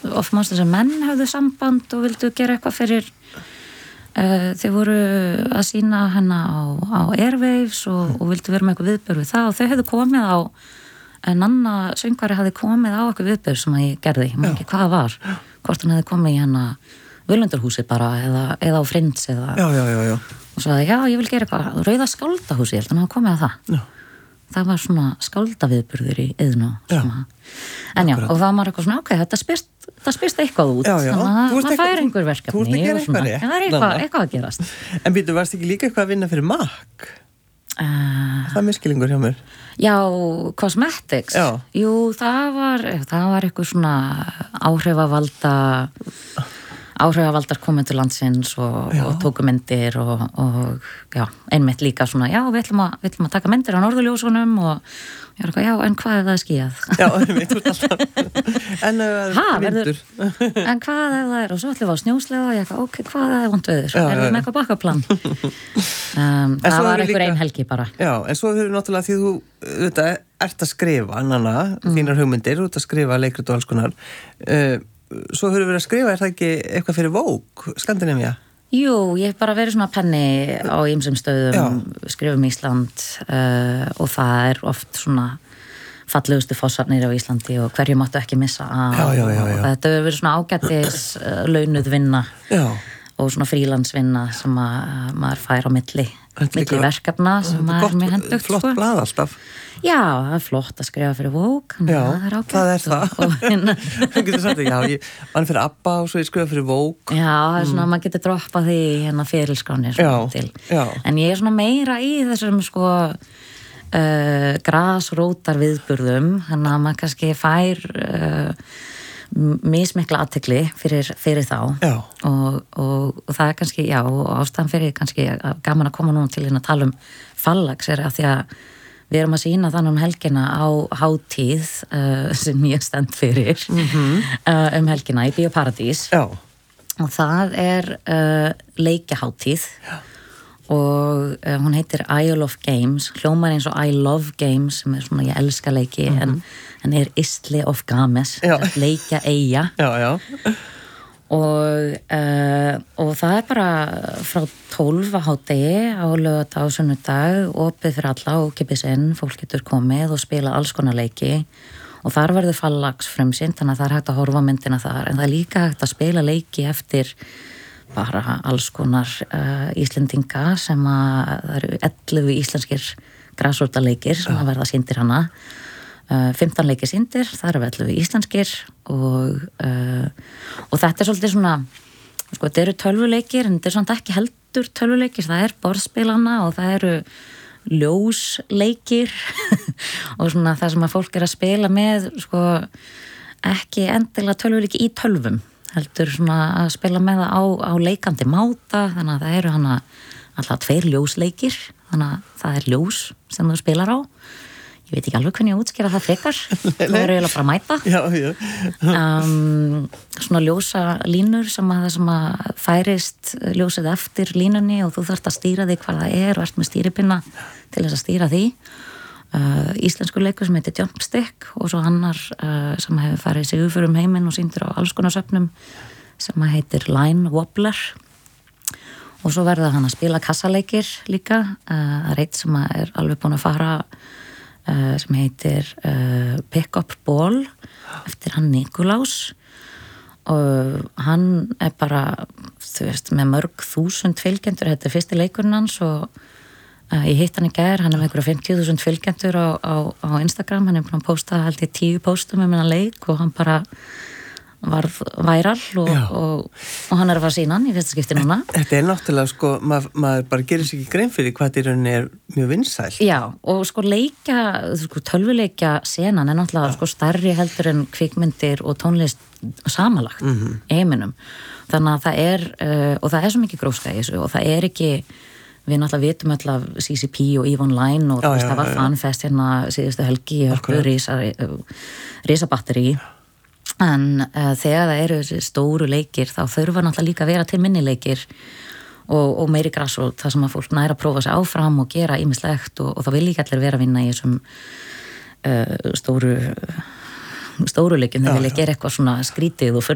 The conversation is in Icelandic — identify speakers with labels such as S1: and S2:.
S1: oft mást þess að menn höfðu samband og vildu gera eitthvað fyrir þau voru að sýna hana á Airwaves og vildu vera með eitthvað viðbjörg við það og þau hefðu komið á Nanna söngvari hafði komið á eitthvað viðbjörg sem ég gerði, ég man ekki hvað það var hvort hann hefði komið í hana Völundarhúsi bara eða á Friends eða
S2: Já.
S1: og svo að ég vil gera eitthvað Rauða skáldahúsi, ég held að hann hafa komið á það
S2: Já.
S1: Það var svona skáldaviðburður í Iðnó en já, og það var maður eitthvað svona það spyrst eitthvað út þannig að það fær einhver verkefni
S2: þú ert að gera eitthvað
S1: það er eitthvað að gerast
S2: En býtu, varst ekki líka eitthvað að vinna fyrir MAC? Það er miskilingur hjá mér
S1: Já, Cosmetics Jú, það var eitthvað svona áhrifavaldar komið til landsins og tóku myndir og já, einmitt líka svona við ætlum að taka myndir á norðurljósunum og ég er eitthvað, en hvað ef það er skýjað? Já,
S2: einmitt, þú ert alltaf vindur
S1: En hvað ef það er, og svo ætlum við á snjóslega og ég eitthvað, ok, hvað er vont veður? Erum við með eitthvað bakkaplan? Það var einhver ein helgi bara
S2: Já, en svo hefur náttúrulega því þú ert að skrifa, Nanna, þínar hugmyndir, þú ert að skrifa leikrit og alls konar Svo hefur verið að skrifa, er það ekki eitthvað fyrir Vogue, Skandinavía?
S1: Jú, ég hef bara verið svona penni á ýmsum stöðum, skrifum Ísland og það er oft svona fallegustu fossarnir á Íslandi og hverju máttu ekki missa af og þetta hefur verið svona ágætis launuð vinna og svona frílansvinna sem maður fær á milli verkefna sem maður er mjög hendugt
S2: Flott blað alltaf
S1: Já, það er flott að skrifa fyrir Vogue
S2: það er það Þú getur sagt það, ég vann fyrir ABBA og svo ég skrifa fyrir Vogue
S1: Já, það er svona, maður getur droppað því fyrirskánir en ég er svona meira í þessum grasrótar viðburðum þannig að maður kannski fær mismikla athygli fyrir þá og það er kannski, og ástæðan fyrir kannski gaman að koma núna til að tala Fallax er að því að við erum að sýna þannig helgina á hátíð sem ég stend fyrir helgina í Bíóparadís og það er leikjahátíð og hún heitir Isle of Games hljómar eins og I Love Games sem er svona ég elska leiki en er Isle of Games leikja eyja og það er bara frá 12 á hádegi á laugardag og sunnudag opið fyrir alla og kipið inn, fólk getur komið og spila alls konar leiki og þar verður Fallax frumsýnd þannig að það er hægt að horfa á myndina þar en það er líka hægt að spila leiki eftir bara alls konar Íslendinga sem að það eru 11 íslenskir grasrótarleikir sem að verða sýndir hana 15 leikir sýndir, það eru 11 íslenskir og þetta er svolítið svona þetta eru tölvuleikir en þetta er svona ekki heldur tölvuleikir, það er borðspilana og það eru ljósleikir og svona það sem að fólk er að spila með ekki endilega tölvuleiki í tölvum heldur svona að spila með það á leikandi máta þannig að það eru hana alltaf 2 ljósleikir þannig að það er ljós sem þú spilar á ég veit ekki alveg hvernig ég útskýra það frekar það verður eiginlega bara að mæta svona ljósa línur sem að færist ljósið eftir línunni og þú þarft að stýra því hvað það er og ert með stýripinna til þess að stýra því íslensku leikur sem heitir Jumpstick og svo annar sem hefur farið sig yfir heiminn og sýndur á alls konar söfnum sem heitir Line Wobbler og svo verða hann að spila kassaleikir líka það er eitt sem er alveg búin að fara sem heitir Pick Up Ball eftir hann Nikulás og hann er bara þú veist með mörg þúsund fylgjendur þetta er fyrsti leikurinn hans og ég hitt hann í gær, hann er með einhverja 50.000 fylgjendur á Instagram, hann er búin að posta held ég 10 postum um hennar leik og hann bara varð væral og hann er að fara að sýna hann í fyrsta skipti núna.
S2: Þetta er náttúrulega maður bara gerir sér ekki grein fyrir hvað þetta í rauninni er mjög vinsælt.
S1: Já, og tölvuleikja senan er náttúrulega stærri heldur en kvikmyndir og tónlist samanlagt í heiminum. Þannig að það er og það er svo mikið gróska í þessu og það er ekki við náttúrulega vitum alltaf CCP og EVE Online og það var fanfest hérna síðustu helgi í Hörpu, risabatteri en þegar það eru þessi stóru leikir þá þurfa náttúrulega líka að vera til minnileikir og meiri gras og það sem að fólk næra að prófa sig áfram og gera ýmislegt og það vil líka allir vera að vinna í þessum stóru leikjum þegar vilja gera eitthvað svona skrítið og